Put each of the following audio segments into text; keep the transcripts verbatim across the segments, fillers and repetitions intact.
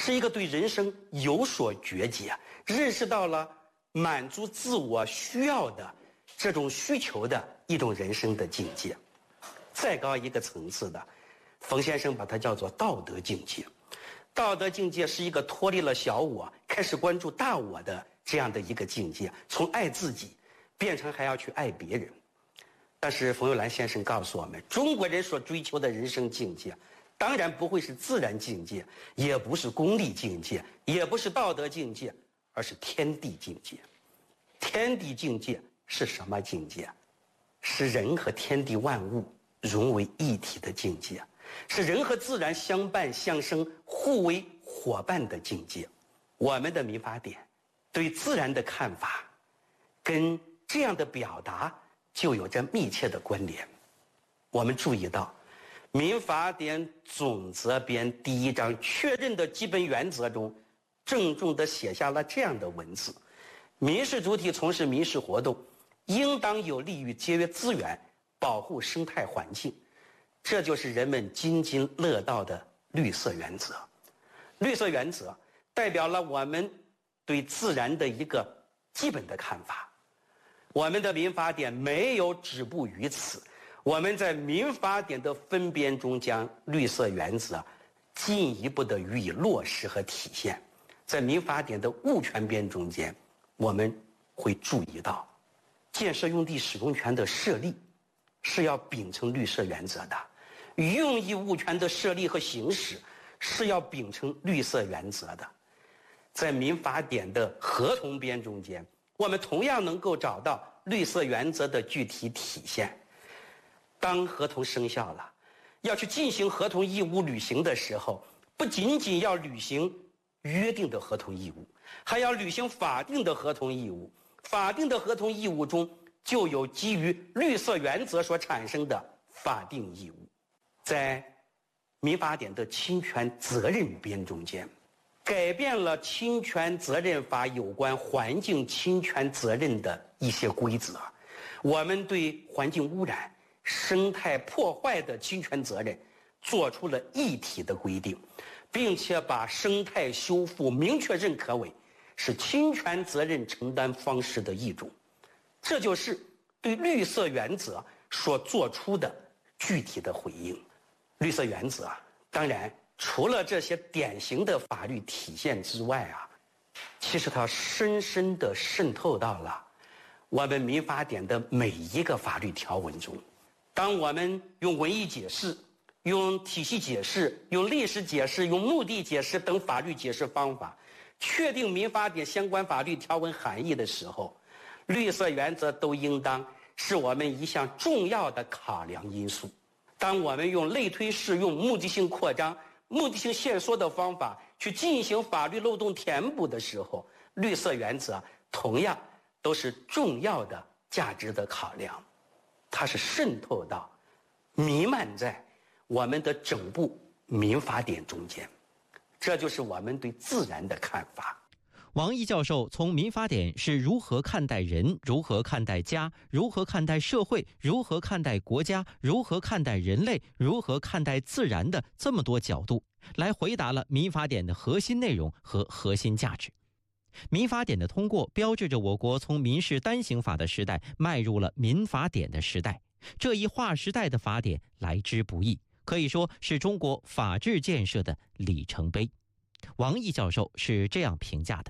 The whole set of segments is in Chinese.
是一个对人生有所觉解，认识到了满足自我需要的这种需求的一种人生的境界。再高一个层次的，冯先生把它叫做道德境界。道德境界是一个脱离了小我，开始关注大我的这样的一个境界，从爱自己变成还要去爱别人。但是冯友兰先生告诉我们，中国人所追求的人生境界当然不会是自然境界，也不是功利境界，也不是道德境界，而是天地境界。天地境界是什么境界？是人和天地万物融为一体的境界，是人和自然相伴相生、互为伙伴的境界。我们的民法典对自然的看法跟这样的表达就有着密切的关联。我们注意到民法典总则编第一章确认的基本原则中，郑重地写下了这样的文字：民事主体从事民事活动，应当有利于节约资源，保护生态环境。这就是人们津津乐道的绿色原则。绿色原则代表了我们对自然的一个基本的看法。我们的民法典没有止步于此，我们在民法典的分编中将绿色原则进一步的予以落实和体现。在民法典的物权编中间，我们会注意到建设用地使用权的设立是要秉承绿色原则的，用益物权的设立和行使是要秉承绿色原则的。在民法典的合同编中间，我们同样能够找到绿色原则的具体体现。当合同生效了，要去进行合同义务履行的时候，不仅仅要履行约定的合同义务，还要履行法定的合同义务。法定的合同义务中就有基于绿色原则所产生的法定义务。在民法典的侵权责任编中间，改变了侵权责任法有关环境侵权责任的一些规则。我们对环境污染、生态破坏的侵权责任做出了一体的规定，并且把生态修复明确认可为是侵权责任承担方式的一种。这就是对绿色原则所做出的具体的回应。绿色原则当然除了这些典型的法律体现之外啊，其实它深深地渗透到了我们民法典的每一个法律条文中。当我们用文义解释、用体系解释、用历史解释、用目的解释等法律解释方法确定民法典相关法律条文含义的时候，绿色原则都应当是我们一项重要的考量因素。当我们用类推式、用目的性扩张、目的性限缩的方法去进行法律漏洞填补的时候，绿色原则同样都是重要的价值的考量。它是渗透到、弥漫在我们的整部民法典中间。这就是我们对自然的看法。 王毅教授从民法典是如何看待人、如何看待家、如何看待社会、如何看待国家、如何看待人类、如何看待自然的这么多角度，来回答了民法典的核心内容和核心价值。民法典的通过标志着我国从民事单行法的时代迈入了民法典的时代。这一划时代的法典来之不易，可以说是中国法治建设的里程碑。王毅教授是这样评价的：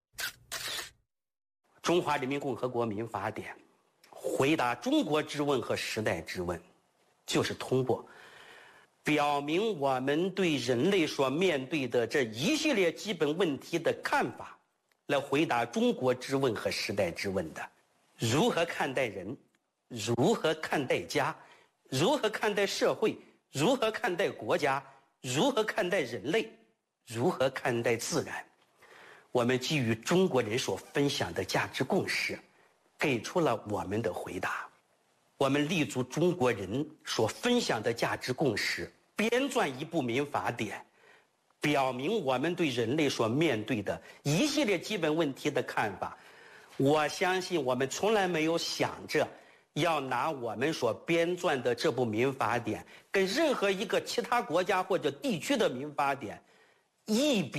中华人民共和国民法典回答中国之问和时代之问，就是通过表明我们对人类所面对的这一系列基本问题的看法，来回答中国之问和时代之问的。如何看待人，如何看待家，如何看待社会，如何看待国家，如何看待人类，如何看待自然。我们基于中国人所分享的价值共识，给出了我们的回答。我们立足中国人所分享的价值共识，编撰一部民法典，表明我们对人类所面对的一系列基本问题的看法。我相信我们从来没有想着要拿我们所编撰的这部民法典跟任何一个其他国家或者地区的民法典一比